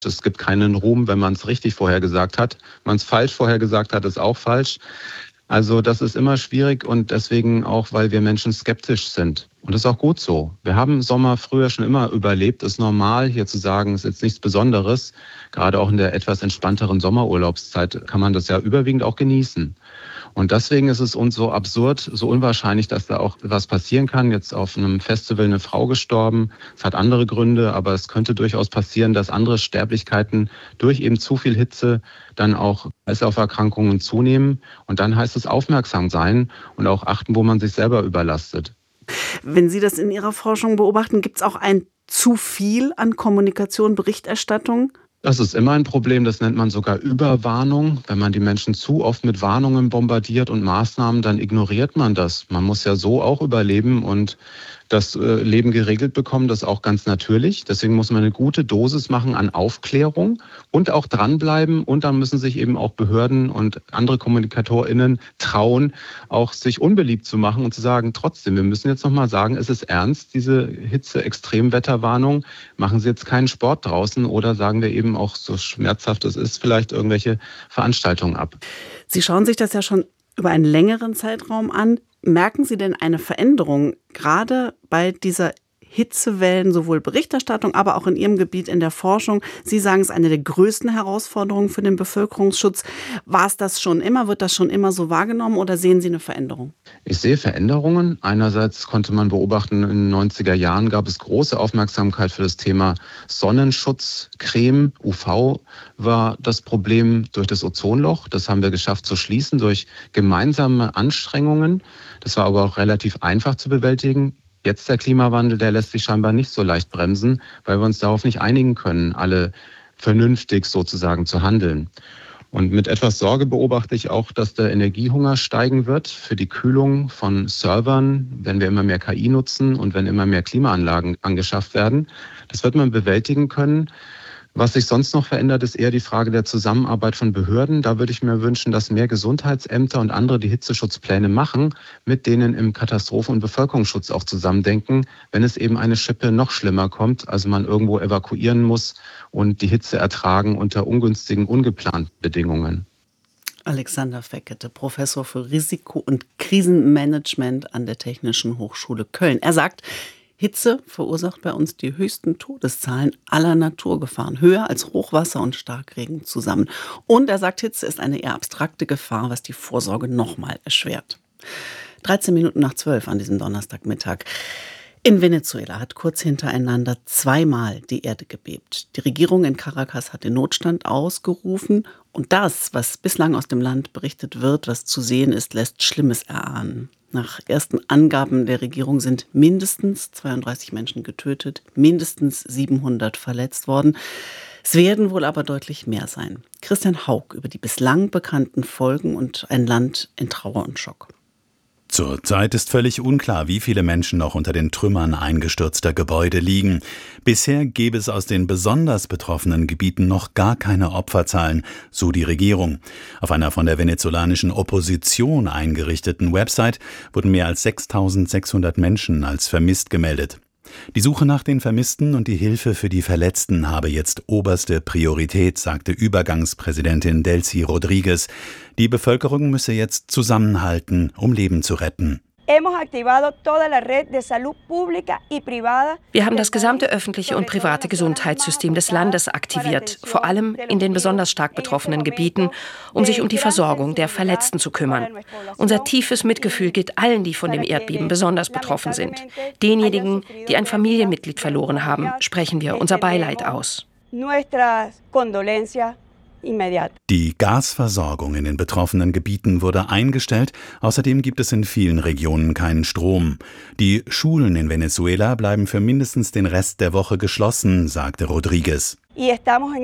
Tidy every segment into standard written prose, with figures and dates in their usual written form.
Es gibt keinen Ruhm, wenn man es richtig vorhergesagt hat. Wenn man es falsch vorhergesagt hat, ist auch falsch. Also das ist immer schwierig und deswegen auch, weil wir Menschen skeptisch sind. Und das ist auch gut so. Wir haben Sommer früher schon immer überlebt. Es ist normal, hier zu sagen, es ist jetzt nichts Besonderes. Gerade auch in der etwas entspannteren Sommerurlaubszeit kann man das ja überwiegend auch genießen. Und deswegen ist es uns so absurd, so unwahrscheinlich, dass da auch was passieren kann. Jetzt auf einem Festival eine Frau gestorben. Es hat andere Gründe, aber es könnte durchaus passieren, dass andere Sterblichkeiten durch eben zu viel Hitze dann auch Kreislauferkrankungen zunehmen. Und dann heißt es aufmerksam sein und auch achten, wo man sich selber überlastet. Wenn Sie das in Ihrer Forschung beobachten, gibt es auch ein zu viel an Kommunikation, Berichterstattung? Das ist immer ein Problem, das nennt man sogar Überwarnung. Wenn man die Menschen zu oft mit Warnungen bombardiert und Maßnahmen, dann ignoriert man das. Man muss ja so auch überleben und das Leben geregelt bekommen, das ist auch ganz natürlich. Deswegen muss man eine gute Dosis machen an Aufklärung und auch dranbleiben. Und dann müssen sich eben auch Behörden und andere KommunikatorInnen trauen, auch sich unbeliebt zu machen und zu sagen, trotzdem, wir müssen jetzt nochmal sagen, es ist ernst, diese Hitze-Extremwetterwarnung. Machen Sie jetzt keinen Sport draußen oder sagen wir eben auch, so schmerzhaft es ist, vielleicht irgendwelche Veranstaltungen ab. Sie schauen sich das ja schon über einen längeren Zeitraum an. Merken Sie denn eine Veränderung, gerade bei dieser Hitzewellen, sowohl Berichterstattung, aber auch in Ihrem Gebiet in der Forschung? Sie sagen, es ist eine der größten Herausforderungen für den Bevölkerungsschutz. War es das schon immer? Wird das schon immer so wahrgenommen oder sehen Sie eine Veränderung? Ich sehe Veränderungen. Einerseits konnte man beobachten, in den 90er Jahren gab es große Aufmerksamkeit für das Thema Sonnenschutzcreme. UV war das Problem durch das Ozonloch. Das haben wir geschafft zu schließen durch gemeinsame Anstrengungen. Das war aber auch relativ einfach zu bewältigen. Jetzt der Klimawandel, der lässt sich scheinbar nicht so leicht bremsen, weil wir uns darauf nicht einigen können, alle vernünftig sozusagen zu handeln. Und mit etwas Sorge beobachte ich auch, dass der Energiehunger steigen wird für die Kühlung von Servern, wenn wir immer mehr KI nutzen und wenn immer mehr Klimaanlagen angeschafft werden. Das wird man bewältigen können. Was sich sonst noch verändert, ist eher die Frage der Zusammenarbeit von Behörden. Da würde ich mir wünschen, dass mehr Gesundheitsämter und andere die Hitzeschutzpläne machen, mit denen im Katastrophen- und Bevölkerungsschutz auch zusammendenken, wenn es eben eine Schippe noch schlimmer kommt, also man irgendwo evakuieren muss und die Hitze ertragen unter ungünstigen, ungeplanten Bedingungen. Alexander Feckete, Professor für Risiko- und Krisenmanagement an der Technischen Hochschule Köln. Er sagt, Hitze verursacht bei uns die höchsten Todeszahlen aller Naturgefahren, höher als Hochwasser und Starkregen zusammen. Und er sagt, Hitze ist eine eher abstrakte Gefahr, was die Vorsorge nochmal erschwert. 13 Minuten nach 12 an diesem Donnerstagmittag. In Venezuela hat kurz hintereinander zweimal die Erde gebebt. Die Regierung in Caracas hat den Notstand ausgerufen. Und das, was bislang aus dem Land berichtet wird, was zu sehen ist, lässt Schlimmes erahnen. Nach ersten Angaben der Regierung sind mindestens 32 Menschen getötet, mindestens 700 verletzt worden. Es werden wohl aber deutlich mehr sein. Christian Haug über die bislang bekannten Folgen und ein Land in Trauer und Schock. Zurzeit ist völlig unklar, wie viele Menschen noch unter den Trümmern eingestürzter Gebäude liegen. Bisher gäbe es aus den besonders betroffenen Gebieten noch gar keine Opferzahlen, so die Regierung. Auf einer von der venezolanischen Opposition eingerichteten Website wurden mehr als 6.600 Menschen als vermisst gemeldet. Die Suche nach den Vermissten und die Hilfe für die Verletzten habe jetzt oberste Priorität, sagte Übergangspräsidentin Delcy Rodriguez. Die Bevölkerung müsse jetzt zusammenhalten, um Leben zu retten. Wir haben das gesamte öffentliche und private Gesundheitssystem des Landes aktiviert, vor allem in den besonders stark betroffenen Gebieten, um sich um die Versorgung der Verletzten zu kümmern. Unser tiefes Mitgefühl gilt allen, die von dem Erdbeben besonders betroffen sind. Denjenigen, die ein Familienmitglied verloren haben, sprechen wir unser Beileid aus. Die Gasversorgung in den betroffenen Gebieten wurde eingestellt. Außerdem gibt es in vielen Regionen keinen Strom. Die Schulen in Venezuela bleiben für mindestens den Rest der Woche geschlossen, sagte Rodriguez. Wir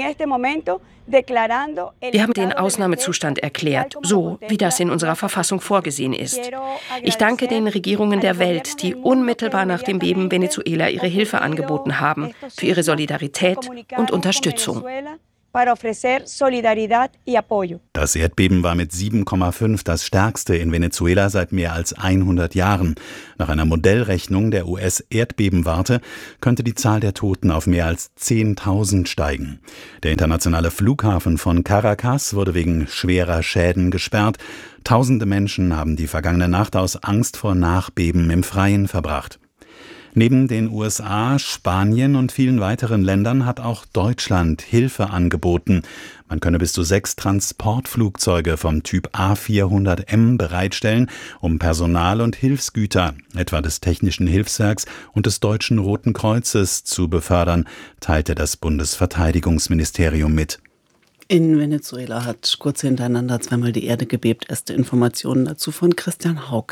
haben den Ausnahmezustand erklärt, so wie das in unserer Verfassung vorgesehen ist. Ich danke den Regierungen der Welt, die unmittelbar nach dem Beben Venezuela ihre Hilfe angeboten haben, für ihre Solidarität und Unterstützung. Das Erdbeben war mit 7,5 das stärkste in Venezuela seit mehr als 100 Jahren. Nach einer Modellrechnung der US-Erdbebenwarte könnte die Zahl der Toten auf mehr als 10.000 steigen. Der internationale Flughafen von Caracas wurde wegen schwerer Schäden gesperrt. Tausende Menschen haben die vergangene Nacht aus Angst vor Nachbeben im Freien verbracht. Neben den USA, Spanien und vielen weiteren Ländern hat auch Deutschland Hilfe angeboten. Man könne bis zu 6 Transportflugzeuge vom Typ A400M bereitstellen, um Personal und Hilfsgüter, etwa des Technischen Hilfswerks und des Deutschen Roten Kreuzes, zu befördern, teilte das Bundesverteidigungsministerium mit. In Venezuela hat kurz hintereinander zweimal die Erde gebebt. Erste Informationen dazu von Christian Haug.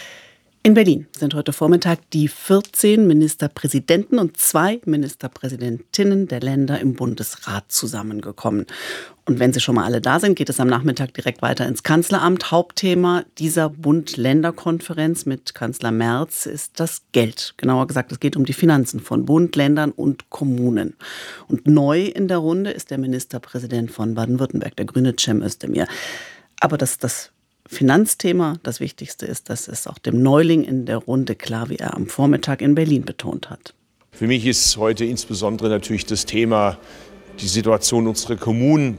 In Berlin sind heute Vormittag die 14 Ministerpräsidenten und 2 Ministerpräsidentinnen der Länder im Bundesrat zusammengekommen. Und wenn sie schon mal alle da sind, geht es am Nachmittag direkt weiter ins Kanzleramt. Hauptthema dieser Bund-Länder-Konferenz mit Kanzler Merz ist das Geld. Genauer gesagt, es geht um die Finanzen von Bund, Ländern und Kommunen. Und neu in der Runde ist der Ministerpräsident von Baden-Württemberg, der Grüne Cem Özdemir. Aber das Finanzthema das Wichtigste ist, das ist auch dem Neuling in der Runde klar, wie er am Vormittag in Berlin betont hat. Für mich ist heute insbesondere natürlich das Thema, die Situation unserer Kommunen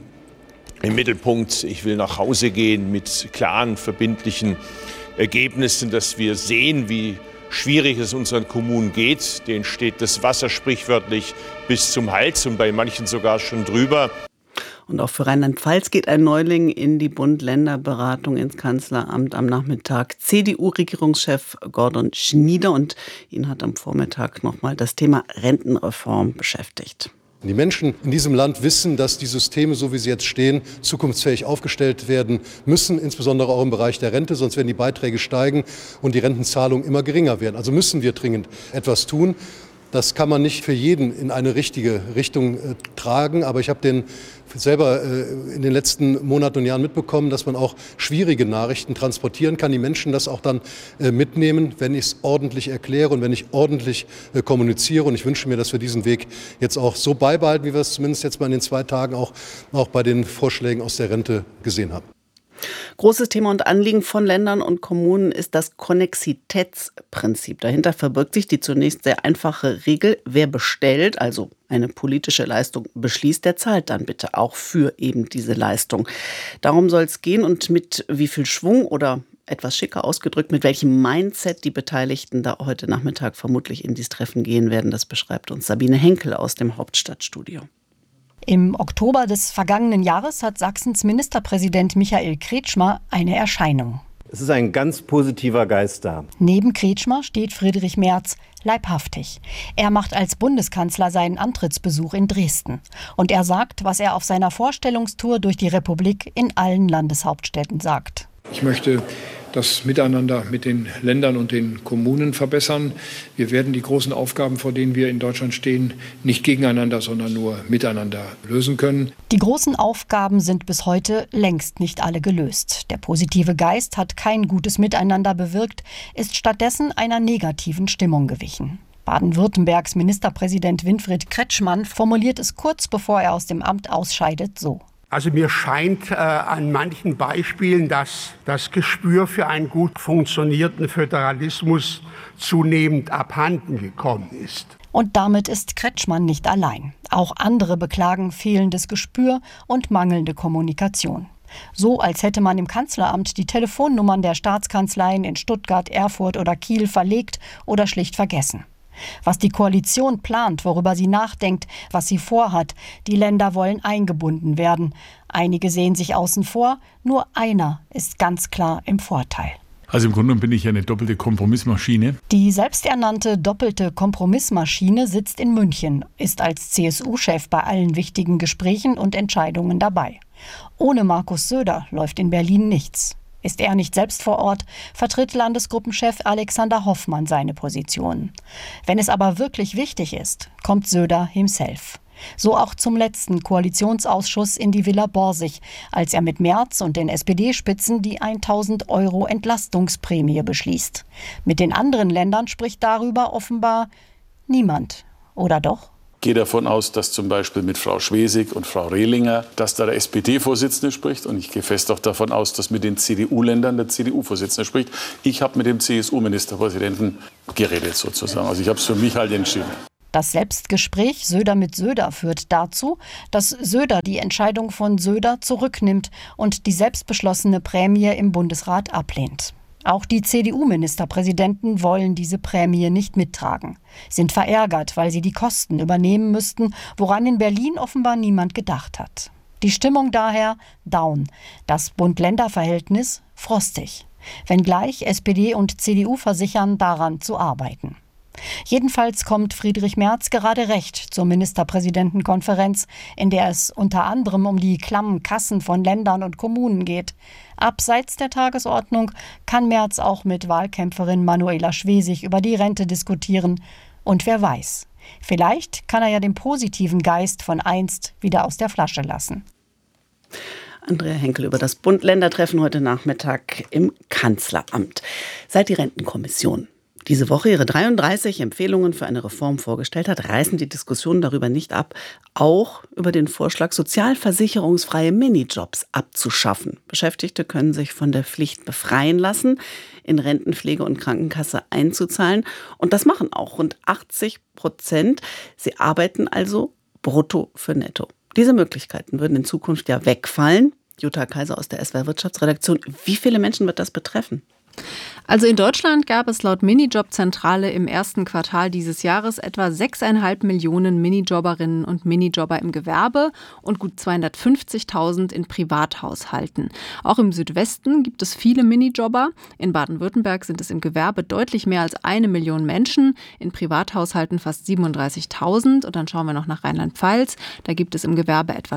im Mittelpunkt. Ich will nach Hause gehen mit klaren, verbindlichen Ergebnissen, dass wir sehen, wie schwierig es unseren Kommunen geht. Denen steht das Wasser sprichwörtlich bis zum Hals und bei manchen sogar schon drüber. Und auch für Rheinland-Pfalz geht ein Neuling in die Bund-Länder-Beratung ins Kanzleramt am Nachmittag. CDU-Regierungschef Gordon Schnieder, und ihn hat am Vormittag nochmal das Thema Rentenreform beschäftigt. Die Menschen in diesem Land wissen, dass die Systeme, so wie sie jetzt stehen, zukunftsfähig aufgestellt werden müssen, insbesondere auch im Bereich der Rente, sonst werden die Beiträge steigen und die Rentenzahlungen immer geringer werden. Also müssen wir dringend etwas tun. Das kann man nicht für jeden in eine richtige Richtung tragen, aber ich habe selber in den letzten Monaten und Jahren mitbekommen, dass man auch schwierige Nachrichten transportieren kann, die Menschen das auch dann mitnehmen, wenn ich es ordentlich erkläre und wenn ich ordentlich kommuniziere. Und ich wünsche mir, dass wir diesen Weg jetzt auch so beibehalten, wie wir es zumindest jetzt mal in den 2 Tagen auch bei den Vorschlägen aus der Rente gesehen haben. Großes Thema und Anliegen von Ländern und Kommunen ist das Konnexitätsprinzip. Dahinter verbirgt sich die zunächst sehr einfache Regel: Wer bestellt, also eine politische Leistung beschließt, der zahlt dann bitte auch für eben diese Leistung. Darum soll es gehen, und mit wie viel Schwung oder etwas schicker ausgedrückt, mit welchem Mindset die Beteiligten da heute Nachmittag vermutlich in dieses Treffen gehen werden, das beschreibt uns Sabine Henkel aus dem Hauptstadtstudio. Im Oktober des vergangenen Jahres hat Sachsens Ministerpräsident Michael Kretschmer eine Erscheinung. Es ist ein ganz positiver Geist da. Neben Kretschmer steht Friedrich Merz, leibhaftig. Er macht als Bundeskanzler seinen Antrittsbesuch in Dresden. Und er sagt, was er auf seiner Vorstellungstour durch die Republik in allen Landeshauptstädten sagt. Ich möchte das Miteinander mit den Ländern und den Kommunen verbessern. Wir werden die großen Aufgaben, vor denen wir in Deutschland stehen, nicht gegeneinander, sondern nur miteinander lösen können. Die großen Aufgaben sind bis heute längst nicht alle gelöst. Der positive Geist hat kein gutes Miteinander bewirkt, ist stattdessen einer negativen Stimmung gewichen. Baden-Württembergs Ministerpräsident Winfried Kretschmann formuliert es kurz bevor er aus dem Amt ausscheidet so. Also mir scheint an manchen Beispielen, dass das Gespür für einen gut funktionierenden Föderalismus zunehmend abhanden gekommen ist. Und damit ist Kretschmann nicht allein. Auch andere beklagen fehlendes Gespür und mangelnde Kommunikation. So, als hätte man im Kanzleramt die Telefonnummern der Staatskanzleien in Stuttgart, Erfurt oder Kiel verlegt oder schlicht vergessen. Was die Koalition plant, worüber sie nachdenkt, was sie vorhat, die Länder wollen eingebunden werden. Einige sehen sich außen vor, nur einer ist ganz klar im Vorteil. Also im Grunde genommen bin ich eine doppelte Kompromissmaschine. Die selbsternannte doppelte Kompromissmaschine sitzt in München, ist als CSU-Chef bei allen wichtigen Gesprächen und Entscheidungen dabei. Ohne Markus Söder läuft in Berlin nichts. Ist er nicht selbst vor Ort, vertritt Landesgruppenchef Alexander Hoffmann seine Position. Wenn es aber wirklich wichtig ist, kommt Söder himself. So auch zum letzten Koalitionsausschuss in die Villa Borsig, als er mit Merz und den SPD-Spitzen die 1.000 € Entlastungsprämie beschließt. Mit den anderen Ländern spricht darüber offenbar niemand. Oder doch? gehe davon aus, dass zum Beispiel mit Frau Schwesig und Frau Rehlinger, dass da der SPD-Vorsitzende spricht. Und ich gehe fest auch davon aus, dass mit den CDU-Ländern der CDU-Vorsitzende spricht. Ich habe mit dem CSU-Ministerpräsidenten geredet sozusagen. Also ich habe es für mich halt entschieden. Das Selbstgespräch Söder mit Söder führt dazu, dass Söder die Entscheidung von Söder zurücknimmt und die selbstbeschlossene Prämie im Bundesrat ablehnt. Auch die CDU-Ministerpräsidenten wollen diese Prämie nicht mittragen, sind verärgert, weil sie die Kosten übernehmen müssten, woran in Berlin offenbar niemand gedacht hat. Die Stimmung daher down, das Bund-Länder-Verhältnis frostig, wenngleich SPD und CDU versichern, daran zu arbeiten. Jedenfalls kommt Friedrich Merz gerade recht zur Ministerpräsidentenkonferenz, in der es unter anderem um die klammen Kassen von Ländern und Kommunen geht. Abseits der Tagesordnung kann Merz auch mit Wahlkämpferin Manuela Schwesig über die Rente diskutieren. Und wer weiß, vielleicht kann er ja den positiven Geist von einst wieder aus der Flasche lassen. Andrea Henkel über das Bund-Länder-Treffen heute Nachmittag im Kanzleramt. Seit die Rentenkommission diese Woche ihre 33 Empfehlungen für eine Reform vorgestellt hat, reißen die Diskussionen darüber nicht ab, auch über den Vorschlag, sozialversicherungsfreie Minijobs abzuschaffen. Beschäftigte können sich von der Pflicht befreien lassen, in Rentenpflege und Krankenkasse einzuzahlen. Und das machen auch rund 80%. Sie arbeiten also brutto für netto. Diese Möglichkeiten würden in Zukunft ja wegfallen. Jutta Kaiser aus der SWR Wirtschaftsredaktion. Wie viele Menschen wird das betreffen? Also in Deutschland gab es laut Minijobzentrale im ersten Quartal dieses Jahres etwa 6,5 Millionen Minijobberinnen und Minijobber im Gewerbe und gut 250.000 in Privathaushalten. Auch im Südwesten gibt es viele Minijobber. In Baden-Württemberg sind es im Gewerbe deutlich mehr als 1 Million Menschen, in Privathaushalten fast 37.000. Und dann schauen wir noch nach Rheinland-Pfalz. Da gibt es im Gewerbe etwa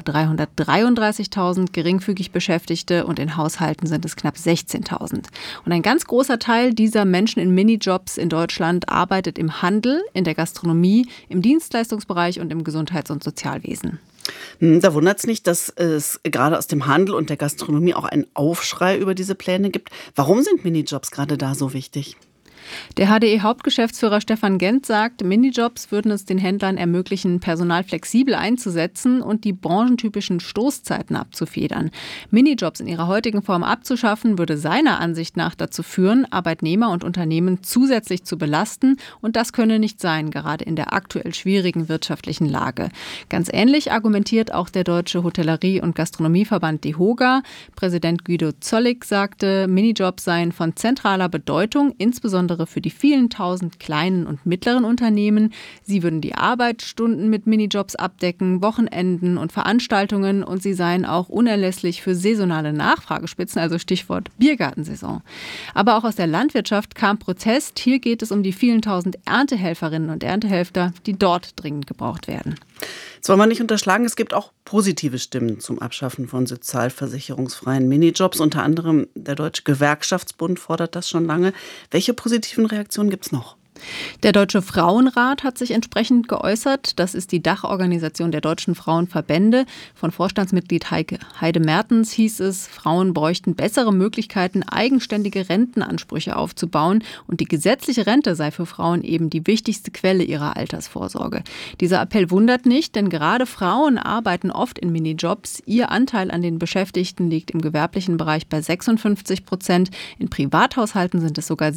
333.000 geringfügig Beschäftigte und in Haushalten sind es knapp 16.000. Und ein ganz großer Teil dieser Menschen in Minijobs in Deutschland arbeitet im Handel, in der Gastronomie, im Dienstleistungsbereich und im Gesundheits- und Sozialwesen. Da wundert es nicht, dass es gerade aus dem Handel und der Gastronomie auch einen Aufschrei über diese Pläne gibt. Warum sind Minijobs gerade da so wichtig? Der HDE-Hauptgeschäftsführer Stefan Gent sagt, Minijobs würden es den Händlern ermöglichen, Personal flexibel einzusetzen und die branchentypischen Stoßzeiten abzufedern. Minijobs in ihrer heutigen Form abzuschaffen, würde seiner Ansicht nach dazu führen, Arbeitnehmer und Unternehmen zusätzlich zu belasten. Und das könne nicht sein, gerade in der aktuell schwierigen wirtschaftlichen Lage. Ganz ähnlich argumentiert auch der Deutsche Hotellerie- und Gastronomieverband DEHOGA. Präsident Guido Zollig sagte, Minijobs seien von zentraler Bedeutung, insbesondere für die vielen tausend kleinen und mittleren Unternehmen. Sie würden die Arbeitsstunden mit Minijobs abdecken, Wochenenden und Veranstaltungen und sie seien auch unerlässlich für saisonale Nachfragespitzen, also Stichwort Biergartensaison. Aber auch aus der Landwirtschaft kam Protest. Hier geht es um die vielen tausend Erntehelferinnen und Erntehelfer, die dort dringend gebraucht werden. Jetzt wollen wir nicht unterschlagen, es gibt auch positive Stimmen zum Abschaffen von sozialversicherungsfreien Minijobs. Unter anderem der Deutsche Gewerkschaftsbund fordert das schon lange. Welche positiven Reaktionen gibt es noch? Der Deutsche Frauenrat hat sich entsprechend geäußert. Das ist die Dachorganisation der deutschen Frauenverbände. Von Vorstandsmitglied Heide Mertens hieß es, Frauen bräuchten bessere Möglichkeiten, eigenständige Rentenansprüche aufzubauen. Und die gesetzliche Rente sei für Frauen eben die wichtigste Quelle ihrer Altersvorsorge. Dieser Appell wundert nicht, denn gerade Frauen arbeiten oft in Minijobs. Ihr Anteil an den Beschäftigten liegt im gewerblichen Bereich bei 56%. In Privathaushalten sind es sogar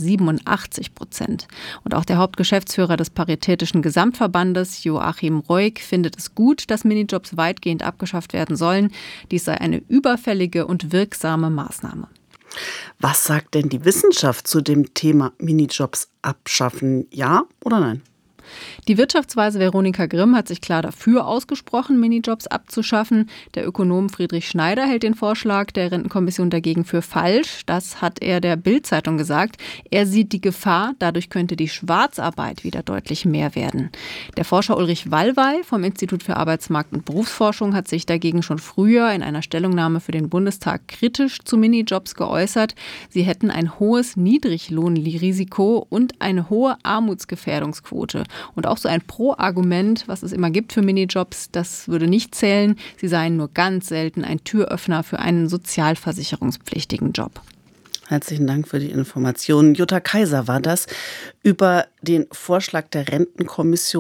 87%. Und auch der Hauptgeschäftsführer des Paritätischen Gesamtverbandes, Joachim Reuig, findet es gut, dass Minijobs weitgehend abgeschafft werden sollen. Dies sei eine überfällige und wirksame Maßnahme. Was sagt denn die Wissenschaft zu dem Thema Minijobs abschaffen? Ja oder nein? Die Wirtschaftsweise Veronika Grimm hat sich klar dafür ausgesprochen, Minijobs abzuschaffen. Der Ökonom Friedrich Schneider hält den Vorschlag der Rentenkommission dagegen für falsch. Das hat er der Bild-Zeitung gesagt. Er sieht die Gefahr, dadurch könnte die Schwarzarbeit wieder deutlich mehr werden. Der Forscher Ulrich Wallwey vom Institut für Arbeitsmarkt- und Berufsforschung hat sich dagegen schon früher in einer Stellungnahme für den Bundestag kritisch zu Minijobs geäußert. Sie hätten ein hohes Niedriglohnrisiko und eine hohe Armutsgefährdungsquote. Und auch so ein Pro-Argument, was es immer gibt für Minijobs, das würde nicht zählen. Sie seien nur ganz selten ein Türöffner für einen sozialversicherungspflichtigen Job. Herzlichen Dank für die Informationen. Jutta Kaiser war das über den Vorschlag der Rentenkommission.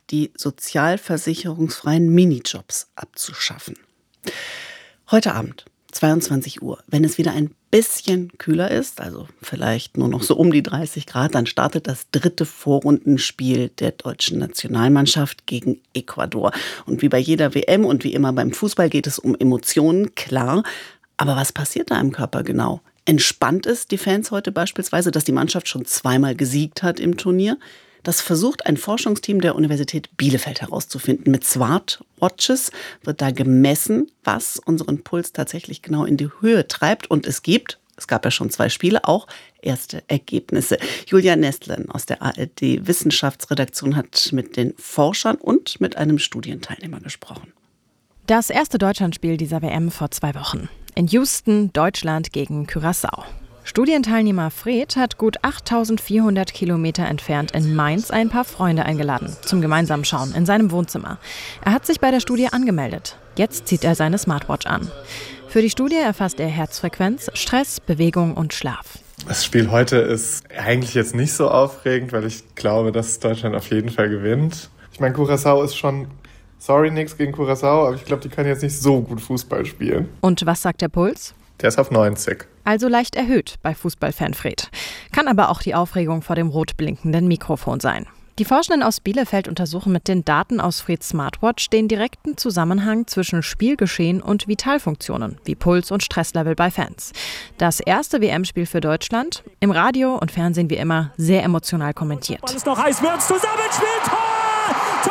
die sozialversicherungsfreien Minijobs abzuschaffen. Heute Abend, 22 Uhr, wenn es wieder ein bisschen kühler ist, also vielleicht nur noch so um die 30 Grad, dann startet das 3. Vorrundenspiel der deutschen Nationalmannschaft gegen Ecuador. Und wie bei jeder WM und wie immer beim Fußball geht es um Emotionen, klar. Aber was passiert da im Körper genau? Entspannt es die Fans heute beispielsweise, dass die Mannschaft schon zweimal gesiegt hat im Turnier? Das versucht ein Forschungsteam der Universität Bielefeld herauszufinden. Mit Smartwatches wird da gemessen, was unseren Puls tatsächlich genau in die Höhe treibt. Und es gab ja schon 2 Spiele, auch erste Ergebnisse. Julia Nestlen aus der ARD-Wissenschaftsredaktion hat mit den Forschern und mit einem Studienteilnehmer gesprochen. Das erste Deutschlandspiel dieser WM vor 2 Wochen. In Houston, Deutschland gegen Curaçao. Studienteilnehmer Fred hat gut 8.400 Kilometer entfernt in Mainz ein paar Freunde eingeladen zum gemeinsamen Schauen in seinem Wohnzimmer. Er hat sich bei der Studie angemeldet. Jetzt zieht er seine Smartwatch an. Für die Studie erfasst er Herzfrequenz, Stress, Bewegung und Schlaf. Das Spiel heute ist eigentlich jetzt nicht so aufregend, weil ich glaube, dass Deutschland auf jeden Fall gewinnt. Ich meine, Curaçao ist schon... Sorry, nichts gegen Curaçao, aber ich glaube, die können jetzt nicht so gut Fußball spielen. Und was sagt der Puls? Der ist auf 90. Also leicht erhöht bei Fußballfan Fred. Kann aber auch die Aufregung vor dem rot blinkenden Mikrofon sein. Die Forschenden aus Bielefeld untersuchen mit den Daten aus Freds Smartwatch den direkten Zusammenhang zwischen Spielgeschehen und Vitalfunktionen, wie Puls und Stresslevel bei Fans. Das erste WM-Spiel für Deutschland, im Radio und Fernsehen wie immer sehr emotional kommentiert. Weil es noch heiß wird, Zusammenspiel, Tor!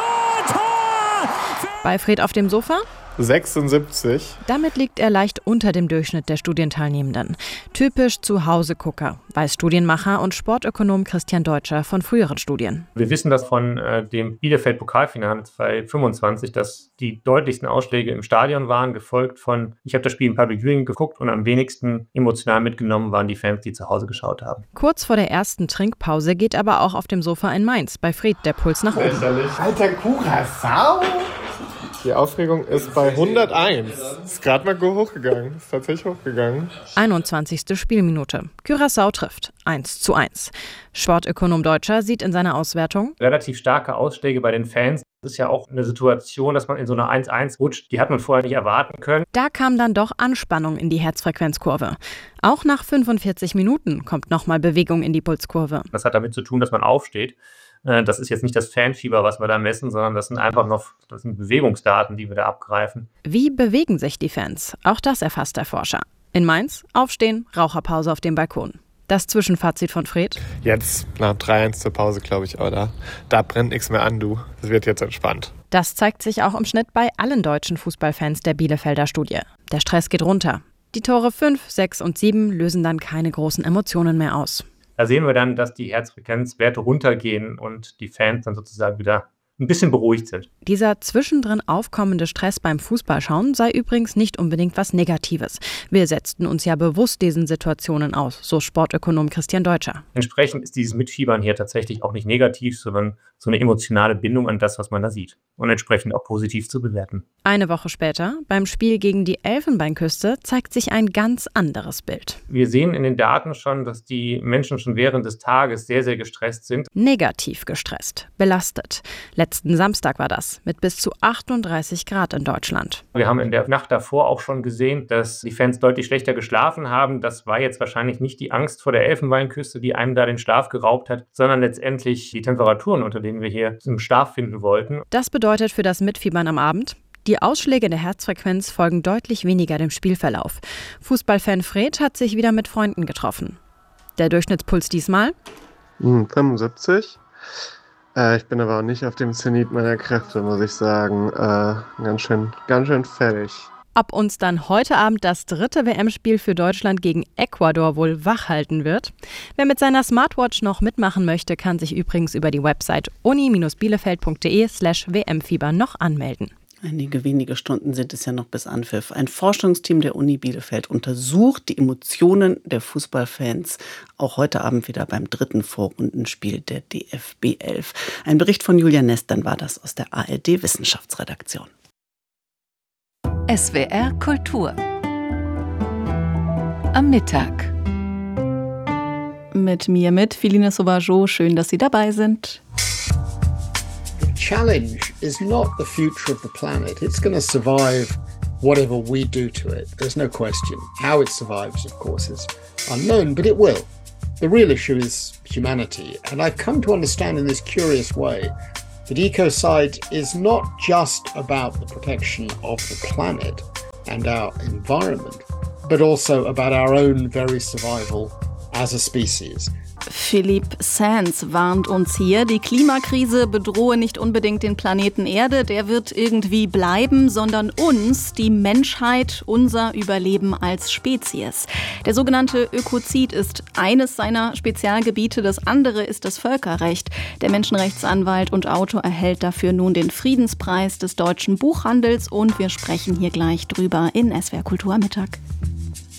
Bei Fred auf dem Sofa? 76. Damit liegt er leicht unter dem Durchschnitt der Studienteilnehmenden. Typisch Zuhause-Gucker, weiß Studienmacher und Sportökonom Christian Deutscher von früheren Studien. Wir wissen das von dem Bielefeld-Pokalfinale 2025, dass die deutlichsten Ausschläge im Stadion waren, gefolgt von, ich habe das Spiel im Public Viewing geguckt und am wenigsten emotional mitgenommen waren die Fans, die zu Hause geschaut haben. Kurz vor der ersten Trinkpause geht aber auch auf dem Sofa in Mainz bei Fred der Puls nach oben. Alter, Curaçao? Die Aufregung ist bei 101. Ist gerade mal hochgegangen. Ist tatsächlich hochgegangen. 21. Spielminute. Curaçao trifft 1:1. Sportökonom Deutscher sieht in seiner Auswertung relativ starke Ausschläge bei den Fans. Das ist ja auch eine Situation, dass man in so eine 1:1 rutscht. Die hat man vorher nicht erwarten können. Da kam dann doch Anspannung in die Herzfrequenzkurve. Auch nach 45 Minuten kommt nochmal Bewegung in die Pulskurve. Das hat damit zu tun, dass man aufsteht. Das ist jetzt nicht das Fanfieber, was wir da messen, sondern das sind Bewegungsdaten, die wir da abgreifen. Wie bewegen sich die Fans? Auch das erfasst der Forscher. In Mainz, Aufstehen, Raucherpause auf dem Balkon. Das Zwischenfazit von Fred? Jetzt nach 3:1 zur Pause, glaube ich, oder? Da brennt nichts mehr an, du. Das wird jetzt entspannt. Das zeigt sich auch im Schnitt bei allen deutschen Fußballfans der Bielefelder Studie. Der Stress geht runter. Die Tore 5, 6 und 7 lösen dann keine großen Emotionen mehr aus. Da sehen wir dann, dass die Herzfrequenzwerte runtergehen und die Fans dann sozusagen wieder ein bisschen beruhigt sind. Dieser zwischendrin aufkommende Stress beim Fußballschauen sei übrigens nicht unbedingt was Negatives. Wir setzten uns ja bewusst diesen Situationen aus, so Sportökonom Christian Deutscher. Entsprechend ist dieses Mitfiebern hier tatsächlich auch nicht negativ, sondern so eine emotionale Bindung an das, was man da sieht. Und entsprechend auch positiv zu bewerten. Eine Woche später, beim Spiel gegen die Elfenbeinküste, zeigt sich ein ganz anderes Bild. Wir sehen in den Daten schon, dass die Menschen schon während des Tages sehr, sehr gestresst sind. Negativ gestresst, belastet. Letzten Samstag war das, mit bis zu 38 Grad in Deutschland. Wir haben in der Nacht davor auch schon gesehen, dass die Fans deutlich schlechter geschlafen haben. Das war jetzt wahrscheinlich nicht die Angst vor der Elfenbeinküste, die einem da den Schlaf geraubt hat, sondern letztendlich die Temperaturen, unter denen wir hier im Schlaf finden wollten. Das bedeutet für das Mitfiebern am Abend: die Ausschläge der Herzfrequenz folgen deutlich weniger dem Spielverlauf. Fußballfan Fred hat sich wieder mit Freunden getroffen. Der Durchschnittspuls diesmal? 75. Ich bin aber auch nicht auf dem Zenit meiner Kräfte, muss ich sagen. Ganz schön fertig. Ob uns dann heute Abend das 3. WM-Spiel für Deutschland gegen Ecuador wohl wachhalten wird? Wer mit seiner Smartwatch noch mitmachen möchte, kann sich übrigens über die Website uni-bielefeld.de/wmfieber noch anmelden. Einige wenige Stunden sind es ja noch bis Anpfiff. Ein Forschungsteam der Uni Bielefeld untersucht die Emotionen der Fußballfans auch heute Abend wieder beim 3. Vorrundenspiel der DFB 11. Ein Bericht von Julia Nestlen war das aus der ARD Wissenschaftsredaktion. SWR Kultur am Mittag. Mit mir, mit Philine Sauvageau. Schön, dass Sie dabei sind. challenge is not the future of the planet. It's going to survive whatever we do to it. There's no question. How it survives, of course, is unknown, but it will. The real issue is humanity. And I've come to understand in this curious way that ecocide is not just about the protection of the planet and our environment, but also about our own very survival as a species. Philippe Sands warnt uns hier, die Klimakrise bedrohe nicht unbedingt den Planeten Erde, der wird irgendwie bleiben, sondern uns, die Menschheit, unser Überleben als Spezies. Der sogenannte Ökozid ist eines seiner Spezialgebiete, das andere ist das Völkerrecht. Der Menschenrechtsanwalt und Autor erhält dafür nun den Friedenspreis des deutschen Buchhandels und wir sprechen hier gleich drüber in SWR Kultur am Mittag.